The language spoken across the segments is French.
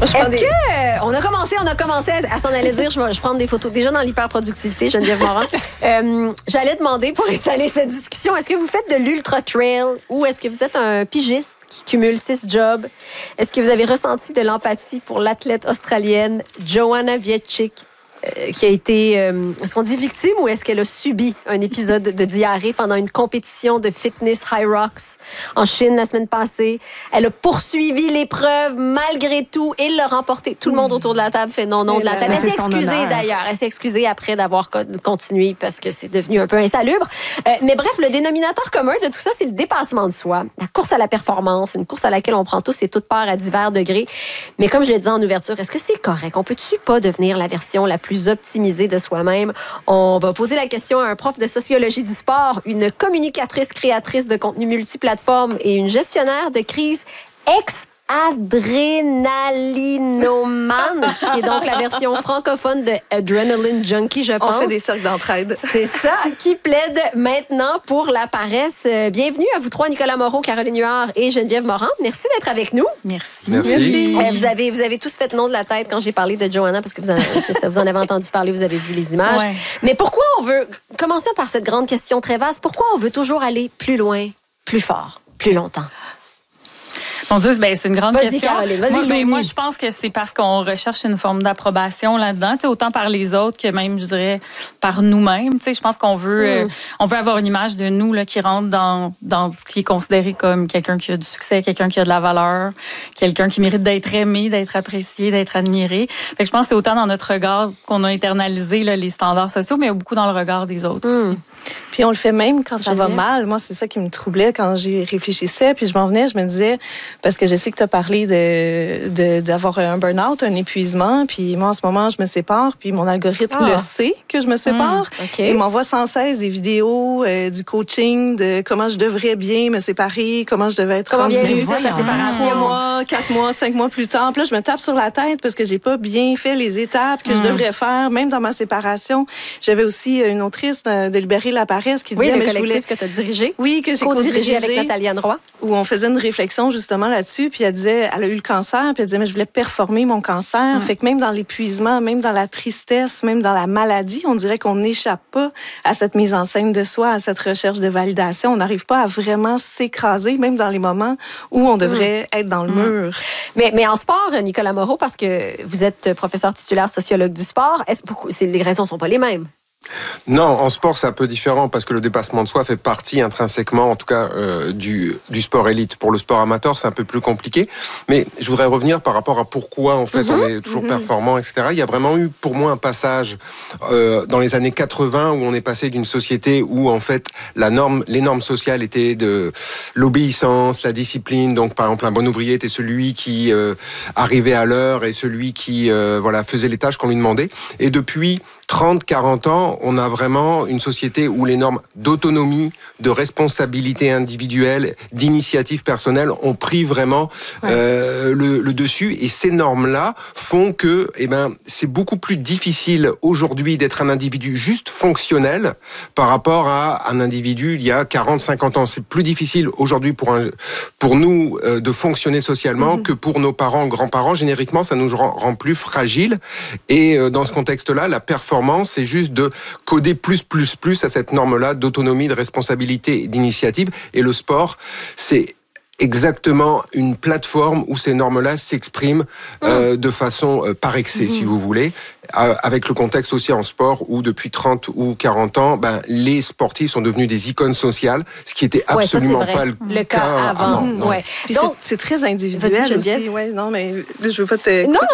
On a commencé à s'en aller dire, je vais prendre des photos. Déjà dans l'hyperproductivité, Geneviève Morin. J'allais demander pour installer cette discussion, est-ce que vous faites de l'ultra-trail ou est-ce que vous êtes un pigiste qui cumule 6 jobs? Est-ce que vous avez ressenti de l'empathie pour l'athlète australienne Joanna Wieczek, qui a été, est-ce qu'on dit victime ou est-ce qu'elle a subi un épisode de diarrhée pendant une compétition de fitness High Rocks en Chine la semaine passée? Elle a poursuivi l'épreuve malgré tout et l'a remporté. Tout le monde autour de la table fait non de la tête. Elle s'est excusée d'ailleurs. Elle s'est excusée après d'avoir continué parce que c'est devenu un peu insalubre. Mais bref, le dénominateur commun de tout ça, c'est le dépassement de soi. La course à la performance, une course à laquelle on prend tous et toutes part à divers degrés. Mais comme je le disais en ouverture, est-ce que c'est correct? On peut-tu pas devenir la version la plus optimisée de soi-même? On va poser la question à un prof de sociologie du sport, une communicatrice créatrice de contenu multiplateforme et une gestionnaire de crise adrénalinomane, qui est donc la version francophone de Adrenaline Junkie, je pense. On fait des cercles d'entraide. C'est ça, qui plaide maintenant pour la paresse. Bienvenue à vous trois, Nicolas Moreau, Caroline Huard et Geneviève Morin. Merci d'être avec nous. Merci. Vous avez tous fait non de la tête quand j'ai parlé de Joanna, parce que vous en avez entendu parler, vous avez vu les images. Ouais. Mais pourquoi on veut, commencer par cette grande question très vaste, pourquoi on veut toujours aller plus loin, plus fort, plus longtemps? Mon Dieu, c'est une grande question. Caroline, vas-y, moi, je pense que c'est parce qu'on recherche une forme d'approbation là-dedans, autant par les autres que même, je dirais, par nous-mêmes. Je pense qu'on veut, on veut avoir une image de nous là, qui rentre dans ce qui est considéré comme quelqu'un qui a du succès, quelqu'un qui a de la valeur, quelqu'un qui mérite d'être aimé, d'être apprécié, d'être admiré. Fait que je pense que c'est autant dans notre regard qu'on a internalisé là, les standards sociaux, mais beaucoup dans le regard des autres aussi. Puis on le fait même quand ça va mal. Moi, c'est ça qui me troublait quand j'y réfléchissais. Puis je m'en venais, je me disais, parce que je sais que tu as parlé d'avoir un burn-out, un épuisement. Puis moi, en ce moment, je me sépare. Puis mon algorithme le sait que je me sépare. Il m'envoie sans cesse des vidéos, du coaching, de comment je devrais bien me séparer, comment je devais être comment bien réussir sa séparation. 3 mois, 4 mois, 5 mois plus tard. Puis là, je me tape sur la tête parce que j'ai pas bien fait les étapes que je devrais faire, même dans ma séparation. J'avais aussi une autrice de Libérer la paresse qui disait... Oui, le collectif que tu as dirigé. Oui, que j'ai co-dirigé avec Nathalie Anne Roy. Où on faisait une réflexion justement là-dessus. Puis elle disait, elle a eu le cancer, puis elle disait, mais je voulais performer mon cancer. Fait que même dans l'épuisement, même dans la tristesse, même dans la maladie, on dirait qu'on n'échappe pas à cette mise en scène de soi, à cette recherche de validation. On n'arrive pas à vraiment s'écraser, même dans les moments où on devrait être dans le mur. Mais en sport, Nicolas Moreau, parce que vous êtes professeur titulaire sociologue du sport, les raisons ne sont pas les mêmes? Non, en sport, c'est un peu différent parce que le dépassement de soi fait partie intrinsèquement, en tout cas, du sport élite. Pour le sport amateur, c'est un peu plus compliqué. Mais je voudrais revenir par rapport à pourquoi, en fait, on est toujours performant, etc. Il y a vraiment eu, pour moi, un passage dans les années 80 où on est passé d'une société où, en fait, les normes sociales étaient de l'obéissance, la discipline. Donc, par exemple, un bon ouvrier était celui qui arrivait à l'heure et celui qui faisait les tâches qu'on lui demandait. Et depuis 30, 40 ans, on a vraiment une société où les normes d'autonomie, de responsabilité individuelle, d'initiative personnelle ont pris vraiment le dessus. Et ces normes-là font que c'est beaucoup plus difficile aujourd'hui d'être un individu juste fonctionnel par rapport à un individu il y a 40, 50 ans. C'est plus difficile aujourd'hui pour nous de fonctionner socialement que pour nos parents, grands-parents. Génériquement, ça nous rend plus fragiles. Et dans ce contexte-là, la performance, c'est juste de coder plus à cette norme-là d'autonomie, de responsabilité et d'initiative. Et le sport, c'est exactement une plateforme où ces normes-là s'expriment de façon par excès, si vous voulez, avec le contexte aussi en sport où depuis 30 ou 40 ans, les sportifs sont devenus des icônes sociales, ce qui était absolument pas le cas avant. Donc, c'est très individuel aussi. Non, mais je veux pas te... Non.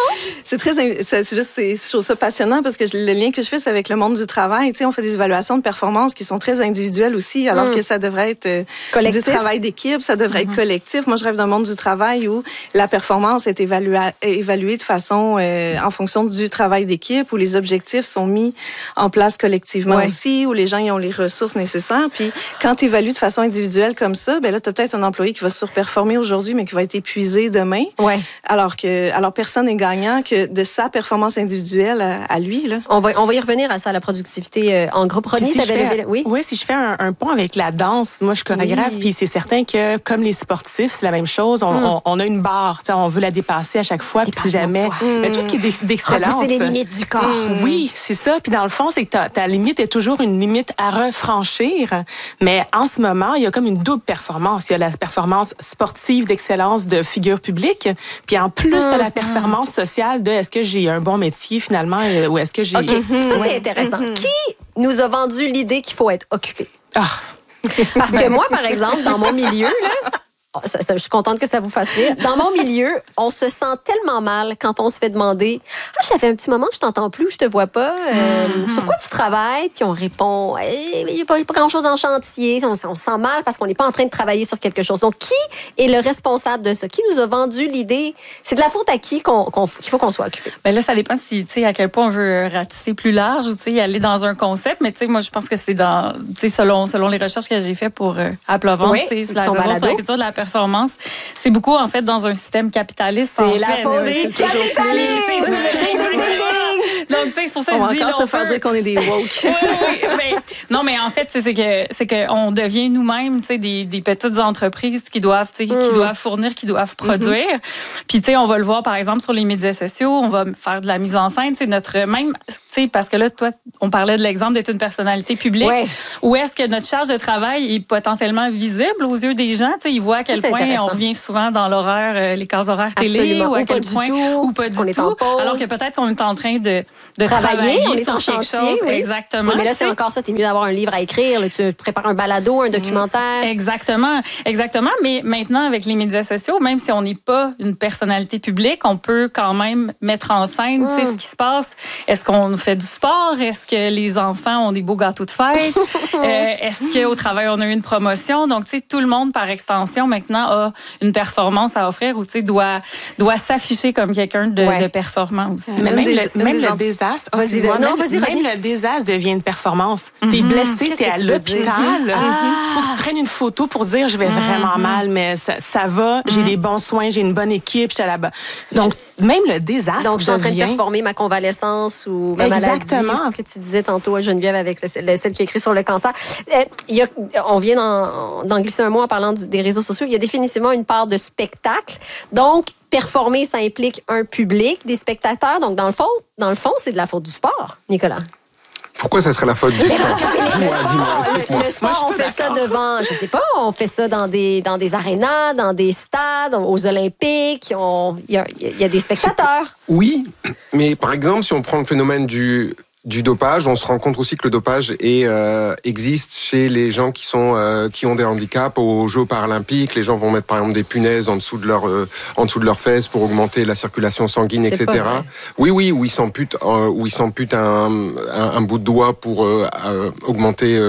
Je trouve ça passionnant parce que le lien que je fais, c'est avec le monde du travail. Tu sais, on fait des évaluations de performance qui sont très individuelles aussi, alors que ça devrait être du travail d'équipe, ça devrait être collectif. Moi, je rêve d'un monde du travail où la performance est évaluée de façon en fonction du travail d'équipe. d'équipe, où les objectifs sont mis en place collectivement aussi, où les gens y ont les ressources nécessaires. Puis quand tu évalues de façon individuelle comme ça, ben là, tu as peut-être un employé qui va surperformer aujourd'hui, mais qui va être épuisé demain. Ouais. Alors personne n'est gagnant que de sa performance individuelle à lui. Là. On va y revenir à ça, à la productivité en groupe. Ronnie, oui, si je fais un pont avec la danse, moi, je suis chorégraphe, puis c'est certain que, comme les sportifs, c'est la même chose. On a une barre, on veut la dépasser à chaque fois, puis si jamais... Mais tout ce qui est d'excellence... Repousser les limites du corps. Oui, c'est ça. Puis dans le fond, c'est que ta limite est toujours une limite à refranchir. Mais en ce moment, il y a comme une double performance. Il y a la performance sportive d'excellence de figure publique, puis en plus de la performance sociale de est-ce que j'ai un bon métier finalement ou est-ce que j'ai... OK, ça c'est intéressant. Qui nous a vendu l'idée qu'il faut être occupé? Parce que moi, par exemple, dans mon milieu, là, je suis contente que ça vous fasse rire. Dans mon milieu, on se sent tellement mal quand on se fait demander « Ah, ça fait un petit moment que je t'entends plus, je te vois pas. Sur quoi tu travailles? » Puis on répond « Il n'y a pas grand-chose en chantier. » On se sent mal parce qu'on n'est pas en train de travailler sur quelque chose. Donc, qui est le responsable de ça? Qui nous a vendu l'idée? C'est de la faute à qui qu'il faut qu'on soit occupé? Ben là, ça dépend si, tu sais, à quel point on veut ratisser plus large ou, tu sais, aller dans un concept. Mais, tu sais, moi, je pense que c'est dans, tu sais, selon les recherches que j'ai faites pour à plat ventre, tu sais, la raison sur la culture de la performance, c'est beaucoup, en fait, dans un système capitaliste. C'est la faute des capitalistes! Donc, tu sais, c'est pour ça que je dis... On va encore se faire dire qu'on est des woke. Oui. Non, mais en fait, c'est que on devient nous-mêmes, tu sais, des petites entreprises qui doivent, tu sais, qui doivent fournir, qui doivent produire. Puis, tu sais, on va le voir, par exemple, sur les médias sociaux, on va faire de la mise en scène, tu sais, même, tu sais, parce que là, toi, on parlait de l'exemple d'être une personnalité publique. Ouais. Où est-ce que notre charge de travail est potentiellement visible aux yeux des gens? Tu sais, ils voient à quel point on revient souvent dans l'horaire, les cases horaires télé. Absolument. Ou à quel point... Ou pas du tout. Alors que peut-être qu'on est en train de travailler on est sur en quelque chantier, chose. Oui. Exactement. Oui, mais là, c'est encore ça. T'es mieux d'avoir un livre à écrire. Là, tu prépares un balado, un documentaire. Exactement. Mais maintenant, avec les médias sociaux, même si on n'est pas une personnalité publique, on peut quand même mettre en scène tu sais, ce qui se passe. Est-ce qu'on fait du sport? Est-ce que les enfants ont des beaux gâteaux de fête? Est-ce qu'au travail, on a eu une promotion? Donc, tu sais, tout le monde, par extension, maintenant, a une performance à offrir ou, tu sais, doit s'afficher comme quelqu'un de performant aussi. Mais même le désastre, même le désastre devient une performance. T'es blessé, t'es à l'hôpital. Faut que tu prennes une photo pour dire je vais vraiment mal, mais ça va, j'ai les bons soins, j'ai une bonne équipe, j'étais là-bas. Donc, même le désastre. Donc, je suis en train de performer ma convalescence ou ma maladie. Ce que tu disais tantôt, Geneviève, avec celle qui a écrit sur le cancer. On vient d'en glisser un mot en parlant des réseaux sociaux. Il y a définitivement une part de spectacle. Donc, performer, ça implique un public, des spectateurs. Donc, dans le fond, c'est de la faute du sport, Nicolas. Pourquoi ça serait la faute du sport? Dis-moi, explique-moi. Le sport, on fait ça devant, je sais pas, on fait ça dans des arénas, dans des stades, aux Olympiques. Il y a des spectateurs. Oui, mais par exemple, si on prend le phénomène du dopage, on se rend compte aussi que le dopage existe chez les gens qui ont des handicaps aux Jeux paralympiques. Les gens vont mettre par exemple des punaises en dessous de leurs fesses pour augmenter la circulation sanguine, etc. Oui, ou ils s'amputent un bout de doigt pour augmenter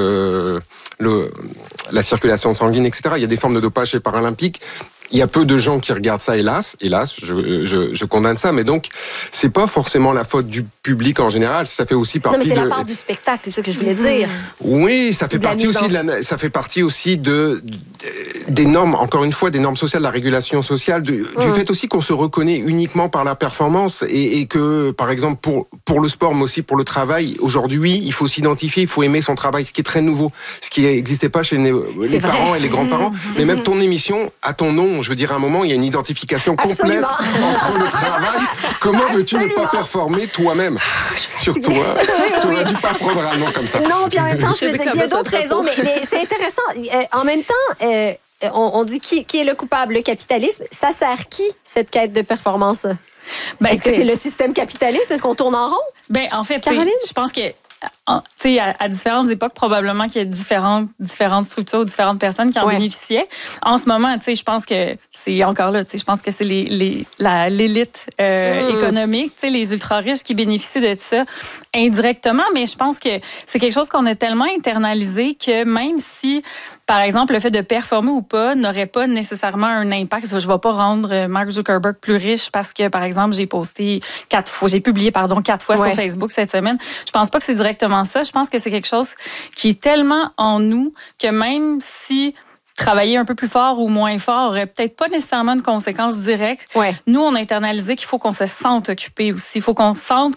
la circulation sanguine, etc. Il y a des formes de dopage chez les paralympiques. Il y a peu de gens qui regardent ça, hélas, je condamne ça, mais donc c'est pas forcément la faute du public en général, ça fait aussi partie c'est la part du spectacle, c'est ça que je voulais dire. Oui, ça fait partie aussi des normes, encore une fois, des normes sociales, la régulation sociale, du fait aussi qu'on se reconnaît uniquement par la performance et que, par exemple, pour le sport, mais aussi pour le travail, aujourd'hui, il faut s'identifier, il faut aimer son travail, ce qui est très nouveau, ce qui n'existait pas chez les parents et les grands-parents, mais même ton émission a ton nom. Je veux dire, à un moment, il y a une identification complète entre le travail. Comment veux-tu ne pas performer toi-même sur toi? Tu n'aurais dû pas prendre un nom comme ça. Non, puis en même temps, je me dis, il y a d'autres raisons, mais c'est intéressant. En même temps, on dit qui est le coupable, le capitalisme. Ça sert qui, cette quête de performance? Est-ce que c'est le système capitaliste? Est-ce qu'on tourne en rond? En fait, je pense que à différentes époques, probablement qu'il y a différentes structures, différentes personnes qui en bénéficiaient. En ce moment, je pense que c'est encore là, je pense que c'est l'élite économique, les ultra-riches qui bénéficient de ça indirectement, mais je pense que c'est quelque chose qu'on a tellement internalisé que même si, par exemple, le fait de performer ou pas n'aurait pas nécessairement un impact. Je ne vais pas rendre Mark Zuckerberg plus riche parce que, par exemple, j'ai publié 4 fois sur Facebook cette semaine. Je pense pas que c'est directement ça. Je pense que c'est quelque chose qui est tellement en nous que même si travailler un peu plus fort ou moins fort aurait peut-être pas nécessairement de conséquences directes. Nous, on a internalisé qu'il faut qu'on se sente occupé aussi. Il faut qu'on sente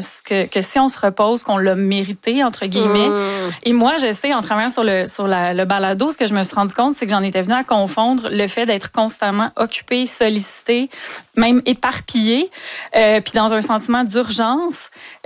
que si on se repose, qu'on l'a mérité, entre guillemets. Et moi, je sais, en travaillant sur le balado, ce que je me suis rendu compte, c'est que j'en étais venue à confondre le fait d'être constamment occupé, sollicité, même éparpillé, puis dans un sentiment d'urgence,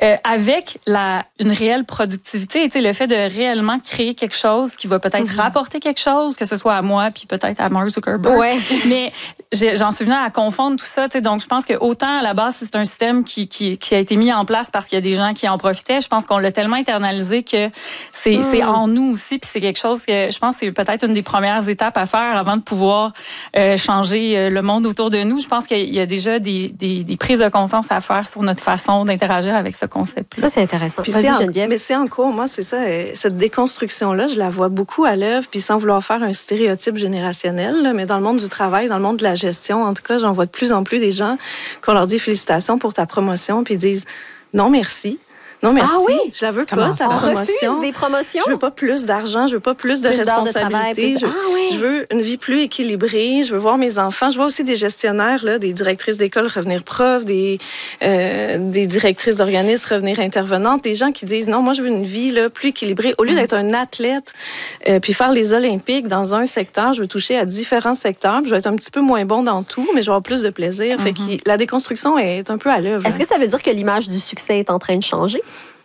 avec une réelle productivité. Le fait de réellement créer quelque chose qui va peut-être rapporter quelque chose, que ce soit à moi, puis peut-être à Mark Zuckerberg. Mais j'en suis venue à confondre tout ça. Donc, je pense que autant à la base, c'est un système qui a été mis en place parce qu'il y a des gens qui en profitaient. Je pense qu'on l'a tellement internalisé que c'est en nous aussi. Puis c'est quelque chose que je pense que c'est peut-être une des premières étapes à faire avant de pouvoir changer le monde autour de nous. Je pense qu'il y a déjà des prises de conscience à faire sur notre façon d'interagir avec ce concept-là. Ça, c'est intéressant. Puis mais c'est en cours. Moi, c'est ça. Cette déconstruction-là, je la vois beaucoup à l'œuvre. Puis sans vouloir faire un stéréotype générationnel, là, mais dans le monde du travail, dans le monde de la gestion, en tout cas, j'en vois de plus en plus des gens qu'on leur dit félicitations pour ta promotion, puis ils disent non merci. Non, merci. Ah oui? Je la veux pas, ta on promotion. Refuse des promotions? Je veux pas plus d'argent, je veux pas plus de responsabilités. Je veux une vie plus équilibrée, je veux voir mes enfants. Je vois aussi des gestionnaires, là, des directrices d'école revenir profs, des directrices d'organismes revenir intervenantes, des gens qui disent non, moi je veux une vie là, plus équilibrée. Au lieu d'être un athlète puis faire les Olympiques dans un secteur, je veux toucher à différents secteurs. Je vais être un petit peu moins bon dans tout, mais je vais avoir plus de plaisir. Fait que la déconstruction est un peu à l'œuvre. Est-ce que ça veut dire que l'image du succès est en train de changer?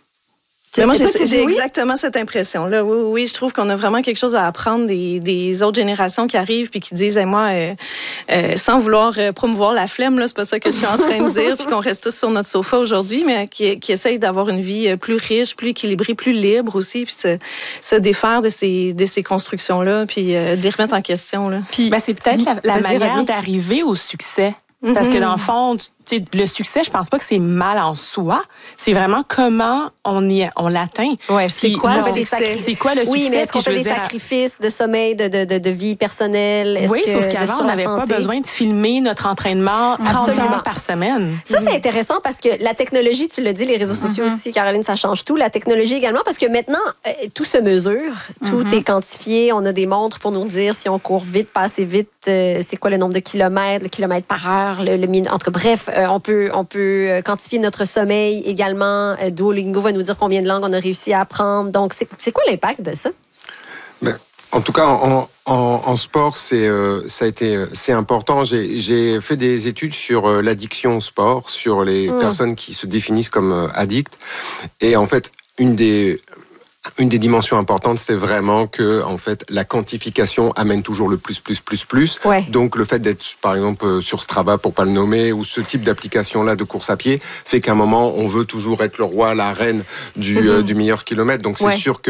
Moi, j'ai exactement cette impression-là. Oui, je trouve qu'on a vraiment quelque chose à apprendre des autres générations qui arrivent puis qui disent, moi, sans vouloir promouvoir la flemme, là, c'est pas ça que je suis en train de dire, puis qu'on reste tous sur notre sofa aujourd'hui, mais qui essayent d'avoir une vie plus riche, plus équilibrée, plus libre aussi, puis de se défaire de ces constructions-là, puis de les remettre en question. Là. Puis, c'est peut-être la manière d'arriver au succès. Parce que dans le fond, le succès, je pense pas que c'est mal en soi. C'est vraiment comment on l'atteint. C'est quoi le succès? C'est quoi le succès? Oui, mais est-ce qu'on fait des sacrifices de sommeil, de vie personnelle? Oui, sauf qu'avant, on n'avait pas besoin de filmer notre entraînement 30 heures par semaine. Ça, c'est intéressant parce que la technologie, tu l'as dit, les réseaux sociaux aussi, Caroline, ça change tout. La technologie également, parce que maintenant, tout se mesure, tout est quantifié. On a des montres pour nous dire si on court vite, pas assez vite, c'est quoi le nombre de kilomètres, le kilomètre par heure, bref, on peut quantifier notre sommeil également. Duolingo va nous dire combien de langues on a réussi à apprendre. Donc, c'est quoi l'impact de ça? En tout cas, en sport, c'est important. J'ai fait des études sur l'addiction au sport, sur les personnes qui se définissent comme addicts. Et en fait, une des dimensions importantes, c'était vraiment que, en fait, la quantification amène toujours le plus. Donc, le fait d'être, par exemple, sur Strava, pour pas le nommer, ou ce type d'application-là de course à pied, fait qu'à un moment, on veut toujours être le roi, la reine du meilleur kilomètre. Donc,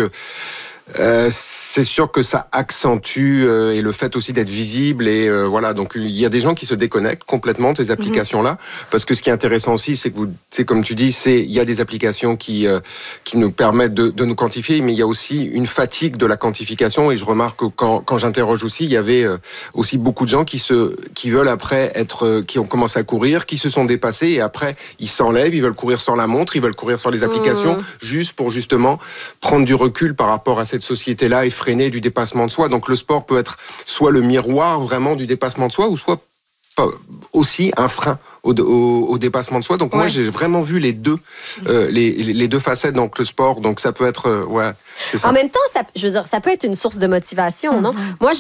c'est sûr que ça accentue et le fait aussi d'être visible et voilà, donc il y a des gens qui se déconnectent complètement de ces applications-là parce que ce qui est intéressant aussi, c'est que comme tu dis, il y a des applications qui nous permettent de nous quantifier, mais il y a aussi une fatigue de la quantification et je remarque que quand j'interroge aussi, il y avait aussi beaucoup de gens qui veulent après qui ont commencé à courir, qui se sont dépassés et après ils s'enlèvent, ils veulent courir sans la montre, ils veulent courir sans les applications, juste pour justement prendre du recul par rapport à cette société-là et freiner du dépassement de soi. Donc le sport peut être soit le miroir vraiment du dépassement de soi ou soit aussi un frein au dépassement de soi. Donc moi j'ai vraiment vu les deux facettes dans le sport. Donc ça peut être c'est ça. En même temps, je veux dire, ça peut être une source de motivation, non? Moi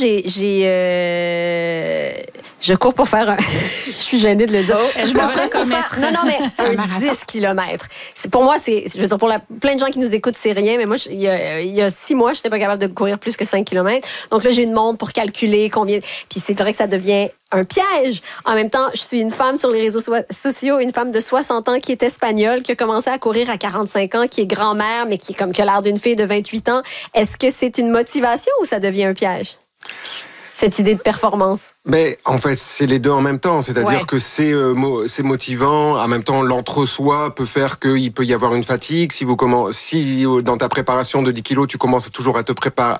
je cours pour faire je suis gênée de le dire. Je m'entraîne pour faire un 10 km. Pour moi, je veux dire, pour plein de gens qui nous écoutent, c'est rien, mais moi, il y a 6 mois, je n'étais pas capable de courir plus que 5 km. Donc là, j'ai une montre pour calculer combien. Puis c'est vrai que ça devient un piège. En même temps, je suis une femme sur les réseaux réseaux sociaux une femme de 60 ans qui est espagnole, qui a commencé à courir à 45 ans, qui est grand-mère, mais qui a l'air d'une fille de 28 ans. Est-ce que c'est une motivation ou ça devient un piège? Cette idée de performance? Mais en fait, c'est les deux en même temps. C'est-à-dire que c'est motivant. En même temps, l'entre-soi peut faire qu'il peut y avoir une fatigue. Si dans ta préparation de 10 kilos, tu commences toujours à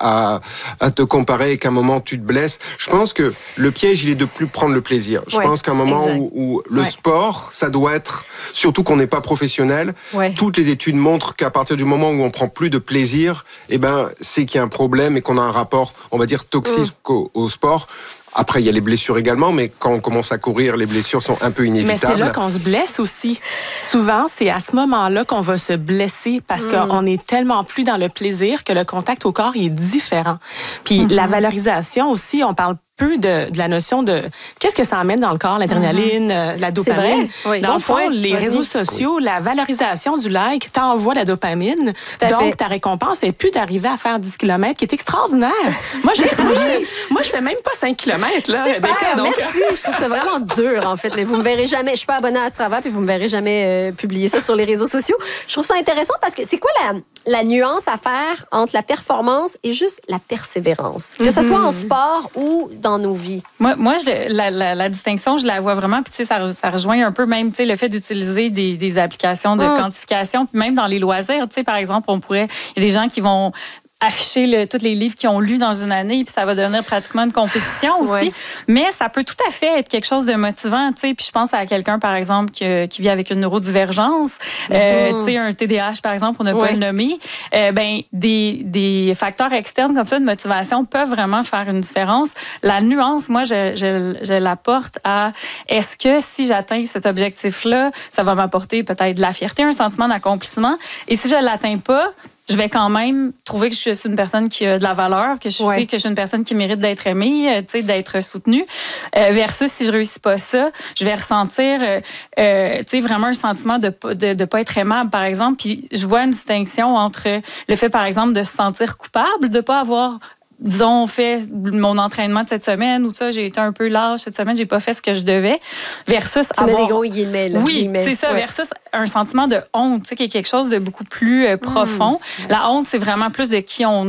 te comparer et qu'à un moment, tu te blesses. Je pense que le piège, il est de plus prendre le plaisir. Je pense qu'à un moment où le sport, ça doit être, surtout qu'on n'est pas professionnel, toutes les études montrent qu'à partir du moment où on prend plus de plaisir, c'est qu'il y a un problème et qu'on a un rapport, on va dire, toxique au sport. Après, il y a les blessures également, mais quand on commence à courir, les blessures sont un peu inévitables. Mais c'est là qu'on se blesse aussi. Souvent, c'est à ce moment-là qu'on va se blesser parce qu'on est tellement plus dans le plaisir que le contact au corps est différent. Puis la valorisation aussi, on parle peu de la notion de qu'est-ce que ça amène dans le corps, l'adrénaline, la dopamine. Oui. Dans le fond, les réseaux sociaux, la valorisation du like t'envoie la dopamine. Donc, ta récompense n'est plus d'arriver à faire 10 km, qui est extraordinaire. Moi, je fais même pas 5 km. Là, super, Rebecca, donc... merci. Je trouve ça vraiment dur, en fait. Mais vous me verrez jamais. Je suis pas abonnée à Strava, puis vous me verrez jamais publier ça sur les réseaux sociaux. Je trouve ça intéressant parce que c'est quoi la nuance à faire entre la performance et juste la persévérance? Que ce soit en sport ou dans nos vies. Moi la distinction, je la vois vraiment, puis ça rejoint un peu même le fait d'utiliser des applications de quantification, puis même dans les loisirs, par exemple, il y a des gens qui vont afficher tous les livres qu'ils ont lus dans une année, puis ça va devenir pratiquement une compétition aussi. Ouais. Mais ça peut tout à fait être quelque chose de motivant, tu sais. Puis je pense à quelqu'un, par exemple, qui vit avec une neurodivergence, tu sais, un TDAH, par exemple, pour ne pas le nommer. Des facteurs externes comme ça de motivation peuvent vraiment faire une différence. La nuance, moi, je l'apporte à est-ce que si j'atteins cet objectif-là, ça va m'apporter peut-être de la fierté, un sentiment d'accomplissement. Et si je ne l'atteins pas, je vais quand même trouver que je suis une personne qui a de la valeur, que je suis une personne qui mérite d'être aimée, d'être soutenue. Versus si je réussis pas ça, je vais ressentir vraiment un sentiment de pas être aimable, par exemple. Puis je vois une distinction entre le fait, par exemple, de se sentir coupable, de pas avoir disons, fait mon entraînement de cette semaine ou ça, j'ai été un peu lâche cette semaine, j'ai pas fait ce que je devais, versus tu mets des gros guillemets, là. Oui, c'est ça, versus un sentiment de honte, tu sais, qui est quelque chose de beaucoup plus profond. La honte, c'est vraiment plus de qui on